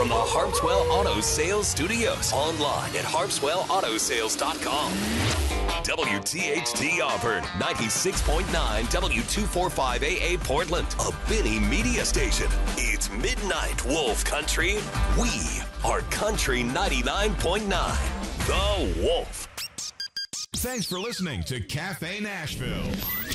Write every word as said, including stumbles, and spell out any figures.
from the Harpswell Auto Sales Studios. Online at harpswell auto sales dot com. W T H T Auburn, ninety-six point nine W two forty-five A A Portland, a Benny Media station. It's Midnight Wolf Country. We are Country ninety-nine point nine, The Wolf. Thanks for listening to Cafe Nashville.